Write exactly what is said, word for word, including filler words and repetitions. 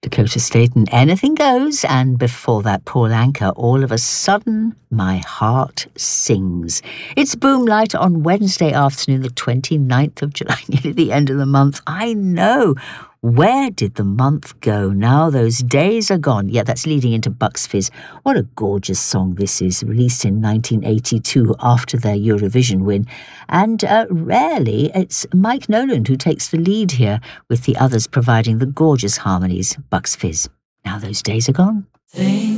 Dakota Staten, Anything Goes, and before that, Paul Anka, All of a Sudden, My Heart Sings. It's Boomlight on Wednesday afternoon, the twenty-ninth of July, nearly the end of the month. I know. Where did the month go? Now those days are gone. Yeah, that's leading into Bucks Fizz. What a gorgeous song this is, released in nineteen eighty-two after their Eurovision win. And uh, rarely it's Mike Nolan who takes the lead here, with the others providing the gorgeous harmonies. Bucks Fizz. Now those days are gone.